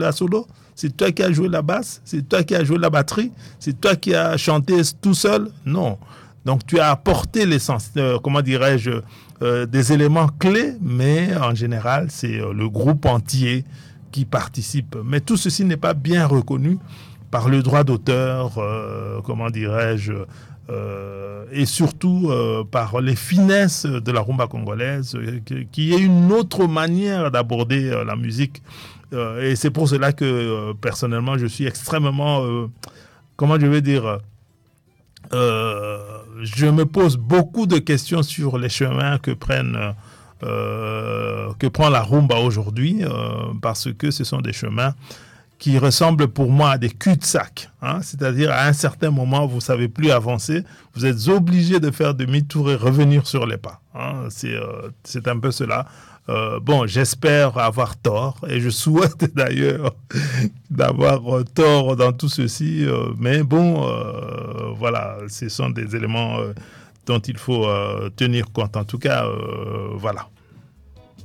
la solo, c'est toi qui as joué la basse, c'est toi qui as joué la batterie, c'est toi qui as chanté tout seul. Non. Donc tu as apporté l'essence, comment dirais-je, des éléments clés, mais en général, c'est le groupe entier qui participe. Mais tout ceci n'est pas bien reconnu par le droit d'auteur, comment dirais-je, et surtout par les finesses de la rumba congolaise, qui est une autre manière d'aborder la musique. Et c'est pour cela que personnellement, je suis extrêmement, comment je vais dire, je me pose beaucoup de questions sur les chemins que prend la rumba aujourd'hui, parce que ce sont des chemins qui ressemblent pour moi à des cul-de-sac. Hein? C'est-à-dire, à un certain moment, vous ne savez plus avancer, vous êtes obligé de faire demi-tour et revenir sur les pas. Hein? C'est un peu cela. Bon, j'espère avoir tort, et je souhaite d'ailleurs d'avoir tort dans tout ceci, mais bon, voilà, ce sont des éléments dont il faut tenir compte. En tout cas, voilà.